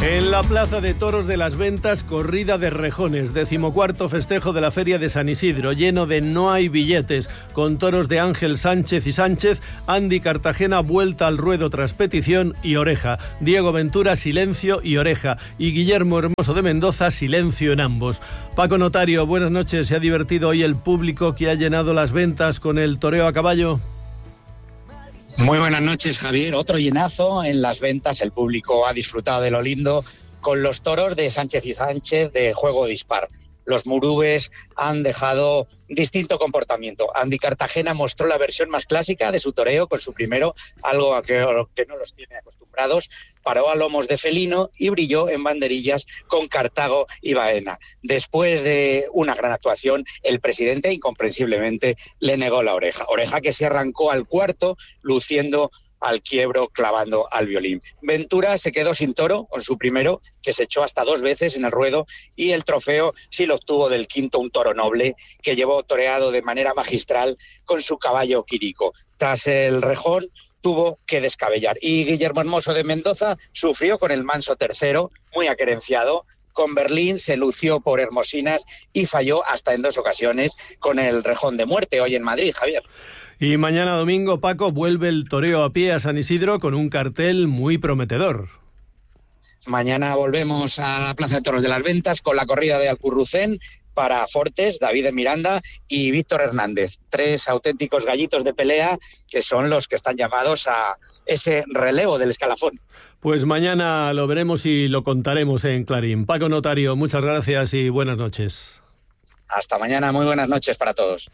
En la Plaza de Toros de las Ventas, corrida de rejones, 14º festejo de la Feria de San Isidro, lleno de no hay billetes, con toros de Ángel Sánchez y Sánchez, Andy Cartagena vuelta al ruedo tras petición y oreja, Diego Ventura silencio y oreja, y Guillermo Hermoso de Mendoza silencio en ambos. Paco Notario, buenas noches. ¿Se ha divertido hoy el público que ha llenado las ventas con el toreo a caballo? Muy buenas noches, Javier. Otro llenazo en las ventas. El público ha disfrutado de lo lindo con los toros de Sánchez y Sánchez de juego dispar. Los murúes han dejado distinto comportamiento. Andy Cartagena mostró la versión más clásica de su toreo con su primero, algo a que no los tiene acostumbrados. Paró a lomos de felino y brilló en banderillas con Cartago y Baena. Después de una gran actuación, el presidente incomprensiblemente le negó la oreja. Oreja que se arrancó al cuarto, luciendo al quiebro, clavando al violín. Ventura se quedó sin toro con su primero, que se echó hasta 2 veces en el ruedo, y el trofeo sí lo obtuvo del quinto, un toro noble que llevó toreado de manera magistral con su caballo Quirico. Tras el rejón tuvo que descabellar, y Guillermo Hermoso de Mendoza sufrió con el manso tercero, muy acerenciado. Con Berlín se lució por Hermosinas y falló hasta en 2 ocasiones con el rejón de muerte hoy en Madrid, Javier. Y mañana domingo, Paco, vuelve el toreo a pie a San Isidro con un cartel muy prometedor. Mañana volvemos a la Plaza de Toros de las Ventas con la corrida de Alcurrucén para Fortes, David de Miranda y Víctor Hernández. 3 auténticos gallitos de pelea que son los que están llamados a ese relevo del escalafón. Pues mañana lo veremos y lo contaremos en Clarín. Paco Notario, muchas gracias y buenas noches. Hasta mañana, muy buenas noches para todos.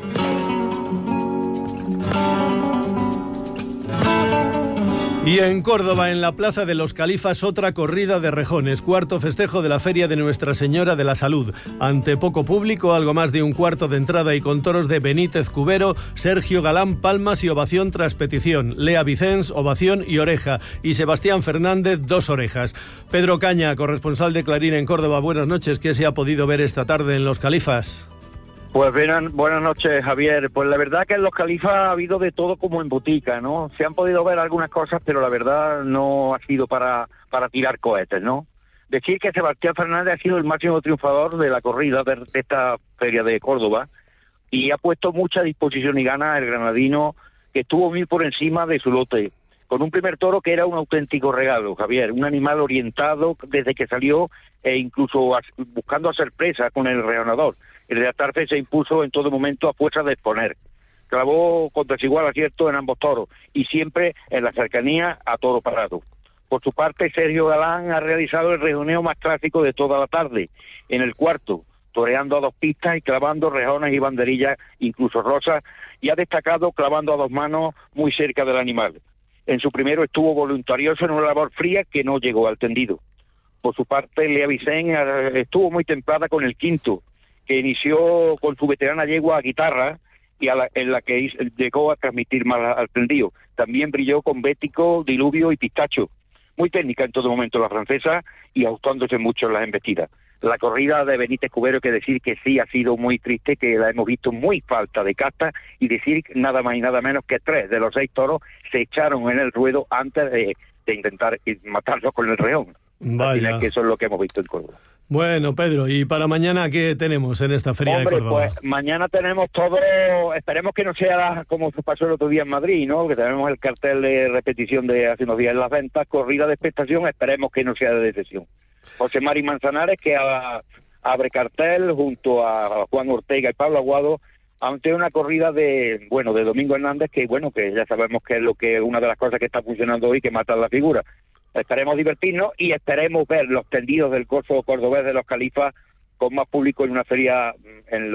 Y en Córdoba, en la Plaza de los Califas, otra corrida de rejones, 4º festejo de la Feria de Nuestra Señora de la Salud. Ante poco público, algo más de un cuarto de entrada y con toros de Benítez Cubero, Sergio Galán, palmas y ovación tras petición. Lea Vicens, ovación y oreja. Y Sebastián Fernández, 2 orejas. Pedro Caña, corresponsal de Clarín en Córdoba, buenas noches. ¿Qué se ha podido ver esta tarde en los Califas? Pues buenas noches, Javier. Pues la verdad que en los Califas ha habido de todo como en botica, ¿no? Se han podido ver algunas cosas, pero la verdad no ha sido para tirar cohetes, ¿no? Decir que Sebastián Fernández ha sido el máximo triunfador de la corrida de esta feria de Córdoba y ha puesto mucha disposición y ganas el granadino, que estuvo muy por encima de su lote, con un primer toro que era un auténtico regalo, Javier, un animal orientado desde que salió e incluso buscando hacer presa con el reanador. El de Atarfe se impuso en todo momento a fuerza de exponer. Clavó con desigual acierto en ambos toros y siempre en la cercanía a toro parado. Por su parte, Sergio Galán ha realizado el rejoneo más clásico de toda la tarde, en el cuarto, toreando a 2 pistas y clavando rejones y banderillas, incluso rosas, y ha destacado clavando a 2 manos muy cerca del animal. En su primero estuvo voluntarioso en una labor fría que no llegó al tendido. Por su parte, Lea Vicens estuvo muy templada con el quinto, que inició con su veterana yegua a guitarra y en la que llegó a transmitir más al tendido. También brilló con Bético, Diluvio y Pistacho. Muy técnica en todo momento la francesa y ajustándose mucho en las embestidas. La corrida de Benítez Cubero, que decir que sí ha sido muy triste, que la hemos visto muy falta de casta, y decir nada más y nada menos que 3 de los 6 toros se echaron en el ruedo antes de intentar matarlos con el reón. Vaya. Que eso es lo que hemos visto en Córdoba. Bueno, Pedro, ¿y para mañana qué tenemos en esta feria de Córdoba? Pues mañana tenemos todo, esperemos que no sea como pasó el otro día en Madrid, ¿no? Que tenemos el cartel de repetición de hace unos días en las ventas, corrida de expectación, esperemos que no sea de decepción. José Mari Manzanares, que abre cartel junto a Juan Ortega y Pablo Aguado, ante una corrida de Domingo Hernández, que ya sabemos que es una de las cosas que está funcionando hoy, que mata la figura. Esperemos divertirnos y esperemos ver los tendidos del corso cordobés de los Califas con más público en una feria en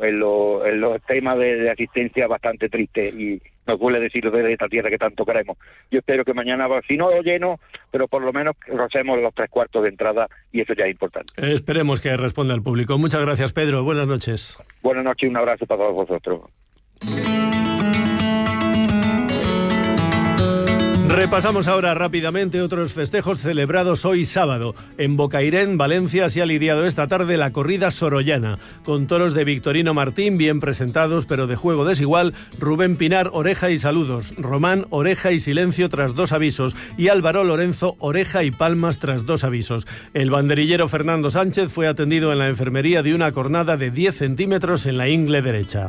los temas de asistencia bastante triste, y nos duele decirlo de esta tierra que tanto queremos. Yo espero que mañana, si no lo lleno, pero por lo menos rocemos los 3/4 de entrada, y eso ya es importante. Esperemos que responda el público. Muchas gracias, Pedro. Buenas noches. Buenas noches y un abrazo para todos vosotros. Repasamos ahora rápidamente otros festejos celebrados hoy sábado. En Bocairén, Valencia, se ha lidiado esta tarde la corrida sorollana, con toros de Victorino Martín bien presentados pero de juego desigual, Rubén Pinar, oreja y saludos, Román, oreja y silencio tras 2 avisos y Álvaro Lorenzo, oreja y palmas tras 2 avisos. El banderillero Fernando Sánchez fue atendido en la enfermería de una cornada de 10 centímetros en la ingle derecha.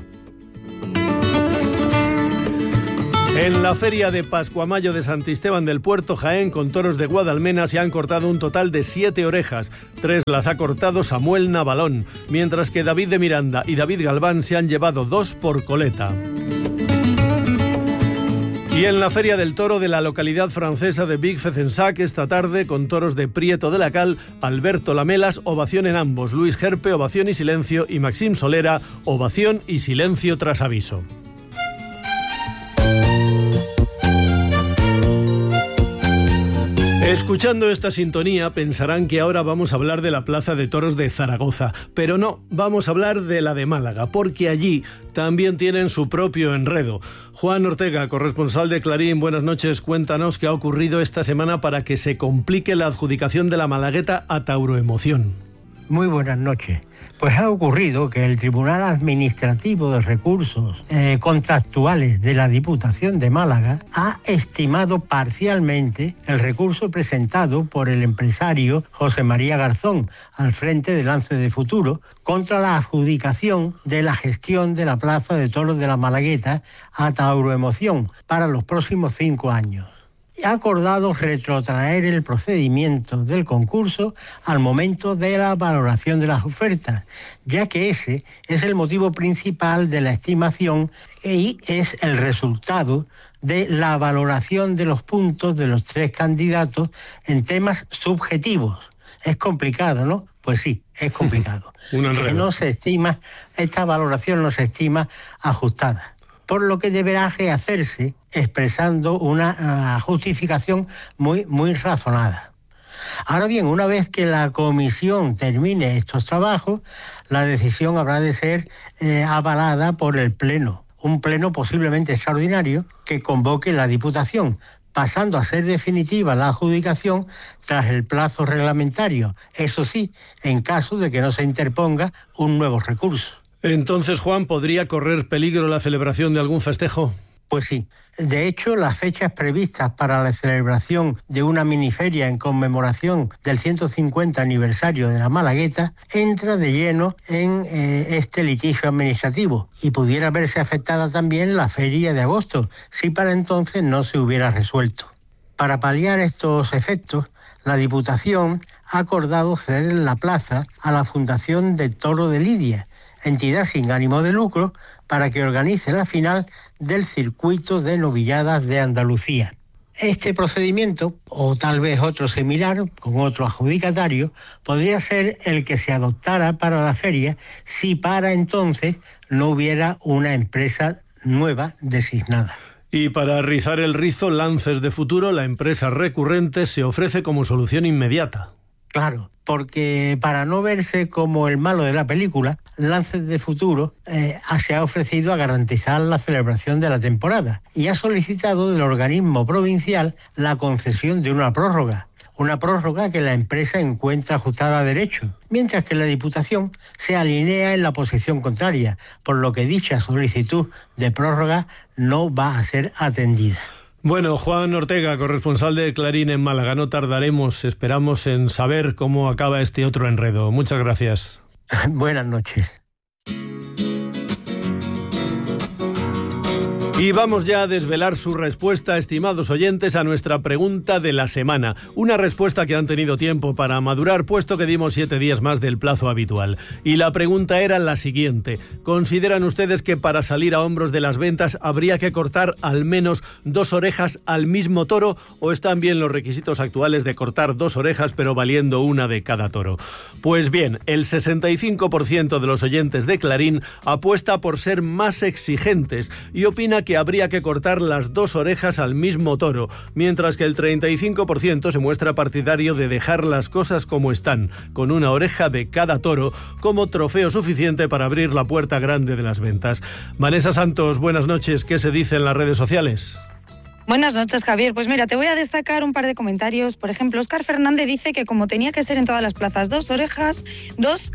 En la feria de Pascuamayo de Santisteban del Puerto, Jaén, con toros de Guadalmena, se han cortado un total de 7 orejas. 3 las ha cortado Samuel Navalón, mientras que David de Miranda y David Galván se han llevado 2 por coleta. Y en la Feria del Toro de la localidad francesa de Vic-Fezensac, esta tarde, con toros de Prieto de la Cal, Alberto Lamelas, ovación en ambos, Luis Gerpe, ovación y silencio, y Maxim Solera, ovación y silencio tras aviso. Escuchando esta sintonía pensarán que ahora vamos a hablar de la Plaza de Toros de Zaragoza, pero no, vamos a hablar de la de Málaga, porque allí también tienen su propio enredo. Juan Ortega, corresponsal de Clarín, buenas noches, cuéntanos qué ha ocurrido esta semana para que se complique la adjudicación de la Malagueta a Tauroemoción. Muy buenas noches. Pues ha ocurrido que el Tribunal Administrativo de Recursos Contractuales de la Diputación de Málaga ha estimado parcialmente el recurso presentado por el empresario José María Garzón al frente de Lance de Futuro contra la adjudicación de la gestión de la Plaza de Toros de la Malagueta a Tauroemoción para los próximos 5 años. Ha acordado retrotraer el procedimiento del concurso al momento de la valoración de las ofertas, ya que ese es el motivo principal de la estimación y es el resultado de la valoración de los puntos de los 3 candidatos en temas subjetivos. Es complicado, ¿no? Pues sí, es complicado. Que no se estima, esta valoración no se estima ajustada, por lo que deberá rehacerse expresando una justificación muy razonada. Ahora bien, una vez que la comisión termine estos trabajos, la decisión habrá de ser avalada por el Pleno, un Pleno posiblemente extraordinario que convoque la Diputación, pasando a ser definitiva la adjudicación tras el plazo reglamentario, eso sí, en caso de que no se interponga un nuevo recurso. Entonces, Juan, ¿podría correr peligro la celebración de algún festejo? Pues sí. De hecho, las fechas previstas para la celebración de una miniferia en conmemoración del 150 aniversario de la Malagueta entra de lleno en este litigio administrativo y pudiera verse afectada también la feria de agosto, si para entonces no se hubiera resuelto. Para paliar estos efectos, la Diputación ha acordado ceder la plaza a la Fundación de Toro de Lidia, entidad sin ánimo de lucro, para que organice la final del circuito de novilladas de Andalucía. Este procedimiento, o tal vez otro similar, con otro adjudicatario, podría ser el que se adoptara para la feria si para entonces no hubiera una empresa nueva designada. Y para rizar el rizo, Lances de Futuro, la empresa recurrente, se ofrece como solución inmediata. Claro, porque para no verse como el malo de la película, Lances de Futuro se ha ofrecido a garantizar la celebración de la temporada y ha solicitado del organismo provincial la concesión de una prórroga que la empresa encuentra ajustada a derecho, mientras que la Diputación se alinea en la posición contraria, por lo que dicha solicitud de prórroga no va a ser atendida. Bueno, Juan Ortega, corresponsal de Clarín en Málaga, no tardaremos, esperamos en saber cómo acaba este otro enredo. Muchas gracias. Buenas noches. Y vamos ya a desvelar su respuesta, estimados oyentes, a nuestra pregunta de la semana. Una respuesta que han tenido tiempo para madurar, puesto que dimos 7 días más del plazo habitual. Y la pregunta era la siguiente. ¿Consideran ustedes que para salir a hombros de las ventas habría que cortar al menos 2 orejas al mismo toro, o están bien los requisitos actuales de cortar 2 orejas pero valiendo una de cada toro? Pues bien, el 65% de los oyentes de Clarín apuesta por ser más exigentes y opina que habría que cortar las 2 orejas al mismo toro, mientras que el 35% se muestra partidario de dejar las cosas como están, con una oreja de cada toro como trofeo suficiente para abrir la puerta grande de las ventas. Vanessa Santos, buenas noches. ¿Qué se dice en las redes sociales? Buenas noches, Javier. Pues mira, te voy a destacar un par de comentarios. Por ejemplo, Óscar Fernández dice que como tenía que ser en todas las plazas 2 orejas, 2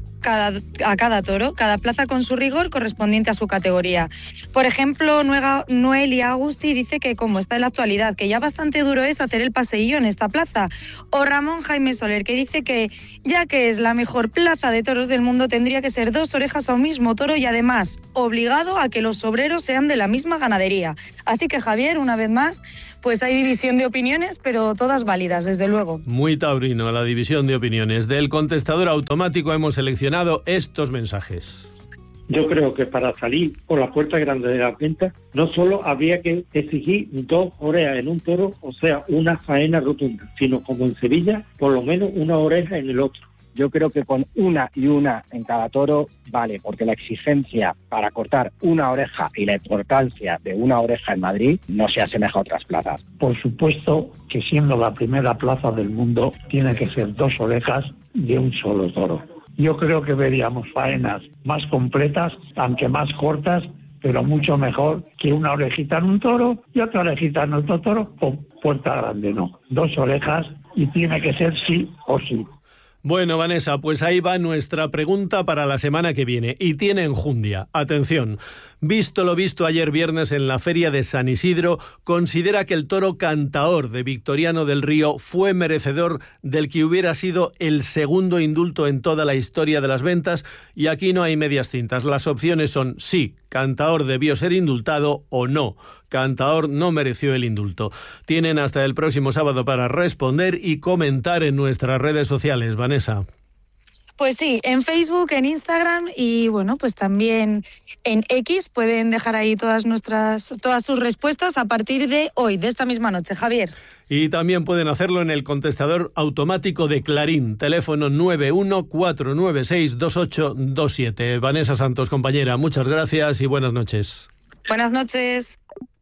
a cada toro, cada plaza con su rigor correspondiente a su categoría. Por ejemplo, Noelia Agusti dice que como está en la actualidad, que ya bastante duro es hacer el paseillo en esta plaza. O Ramón Jaime Soler, que dice que ya que es la mejor plaza de toros del mundo, tendría que ser 2 orejas a un mismo toro y además obligado a que los obreros sean de la misma ganadería. Así que, Javier, una vez más, pues hay división de opiniones, pero todas válidas, desde luego. Muy taurino la división de opiniones. Del contestador automático hemos seleccionado estos mensajes. Yo creo que para salir por la puerta grande de las ventas no solo habría que exigir 2 orejas en un toro, o sea, una faena rotunda, sino como en Sevilla, por lo menos 1 oreja en el otro. Yo creo que con 1 y 1 en cada toro vale, porque la exigencia para cortar 1 oreja y la importancia de 1 oreja en Madrid no se asemeja a otras plazas. Por supuesto que siendo la primera plaza del mundo tiene que ser 2 orejas de un solo toro. Yo creo que veríamos faenas más completas, aunque más cortas, pero mucho mejor que 1 orejita en un toro y otra orejita en otro toro con puerta grande. No, 2 orejas y tiene que ser sí o sí. Bueno, Vanessa, pues ahí va nuestra pregunta para la semana que viene. Y tiene enjundia. Atención. Visto lo visto ayer viernes en la feria de San Isidro, considera que el toro Cantaor de Victoriano del Río fue merecedor del que hubiera sido el segundo indulto en toda la historia de las ventas, y aquí no hay medias tintas. Las opciones son sí, Cantaor debió ser indultado, o no, Cantaor no mereció el indulto. Tienen hasta el próximo sábado para responder y comentar en nuestras redes sociales. Vanessa. Pues sí, en Facebook, en Instagram y bueno, pues también en X pueden dejar ahí todas sus respuestas a partir de hoy, de esta misma noche, Javier. Y también pueden hacerlo en el contestador automático de Clarín, teléfono 914962827. Vanessa Santos, compañera, muchas gracias y buenas noches. Buenas noches.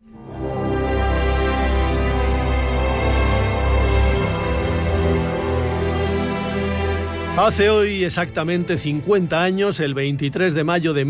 Hace hoy exactamente 50 años, el 23 de mayo de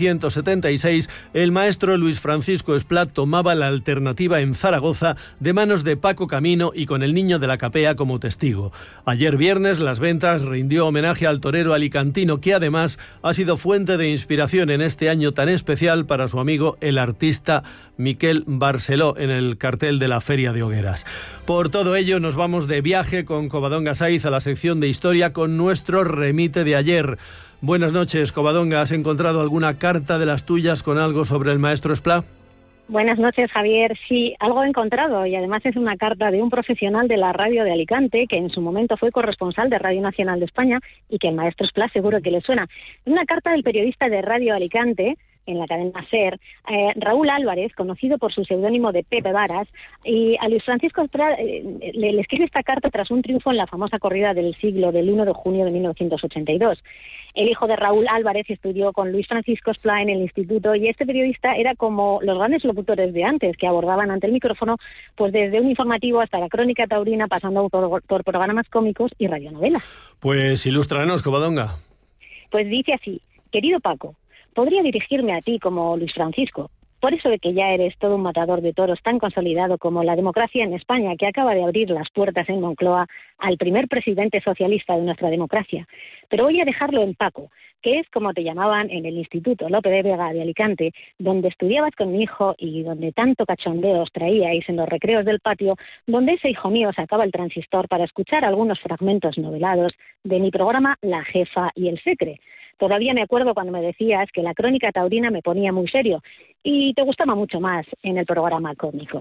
1976, el maestro Luis Francisco Esplá tomaba la alternativa en Zaragoza de manos de Paco Camino y con el niño de la Capea como testigo. Ayer viernes, Las Ventas rindió homenaje al torero alicantino, que además ha sido fuente de inspiración en este año tan especial para su amigo el artista Miquel Barceló en el cartel de la Feria de Hogueras. Por todo ello, nos vamos de viaje con Covadonga Saiz a la sección de historia con nuestro remite de ayer. Buenas noches, Covadonga. ¿Has encontrado alguna carta de las tuyas con algo sobre el maestro Esplá? Buenas noches, Javier. Sí, algo he encontrado y además es una carta de un profesional de la radio de Alicante que en su momento fue corresponsal de Radio Nacional de España y que el maestro Esplá seguro que le suena. Es una carta del periodista de Radio Alicante en la cadena SER, Raúl Álvarez, conocido por su seudónimo de Pepe Varas, y a Luis Francisco Esplá le escribe esta carta tras un triunfo en la famosa corrida del siglo del 1 de junio de 1982. El hijo de Raúl Álvarez estudió con Luis Francisco Esplá en el instituto y este periodista era como los grandes locutores de antes, que abordaban ante el micrófono pues desde un informativo hasta la crónica taurina, pasando por programas cómicos y radionovelas. Pues ilústranos, Covadonga. Pues dice así: querido Paco, podría dirigirme a ti como Luis Francisco, por eso de que ya eres todo un matador de toros tan consolidado como la democracia en España, que acaba de abrir las puertas en Moncloa al primer presidente socialista de nuestra democracia. Pero voy a dejarlo en Paco, que es como te llamaban en el Instituto Lope de Vega de Alicante, donde estudiabas con mi hijo y donde tanto cachondeo os traíais en los recreos del patio, donde ese hijo mío sacaba el transistor para escuchar algunos fragmentos novelados de mi programa La Jefa y el Secre. Todavía me acuerdo cuando me decías que la crónica taurina me ponía muy serio y te gustaba mucho más en el programa cómico.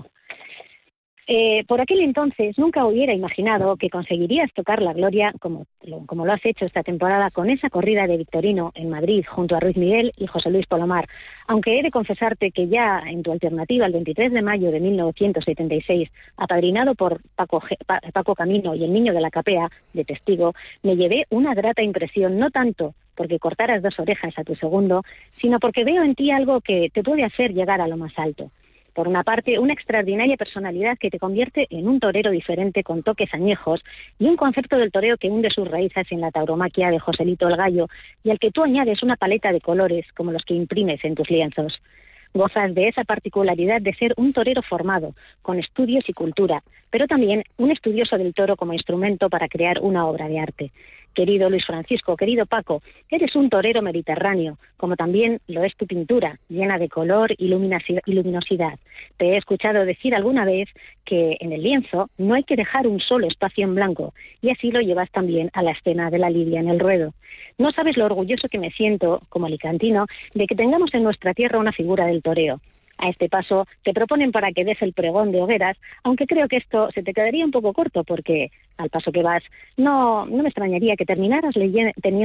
Por aquel entonces nunca hubiera imaginado que conseguirías tocar la gloria como lo has hecho esta temporada con esa corrida de Victorino en Madrid junto a Ruiz Miguel y José Luis Polomar, aunque he de confesarte que ya en tu alternativa el 23 de mayo de 1976, apadrinado por Paco Camino y el niño de la Capea de testigo, me llevé una grata impresión, no tanto porque cortaras 2 orejas a tu segundo, sino porque veo en ti algo que te puede hacer llegar a lo más alto. Por una parte, una extraordinaria personalidad que te convierte en un torero diferente con toques añejos y un concepto del toreo que hunde sus raíces en la tauromaquia de Joselito el Gallo y al que tú añades una paleta de colores como los que imprimes en tus lienzos. Gozas de esa particularidad de ser un torero formado, con estudios y cultura, pero también un estudioso del toro como instrumento para crear una obra de arte. Querido Luis Francisco, querido Paco, eres un torero mediterráneo, como también lo es tu pintura, llena de color y luminosidad. Te he escuchado decir alguna vez que en el lienzo no hay que dejar un solo espacio en blanco, y así lo llevas también a la escena de la lidia en el ruedo. No sabes lo orgulloso que me siento, como alicantino, de que tengamos en nuestra tierra una figura del toreo. A este paso te proponen para que des el pregón de hogueras, aunque creo que esto se te quedaría un poco corto porque, al paso que vas, no me extrañaría que terminaras teniendo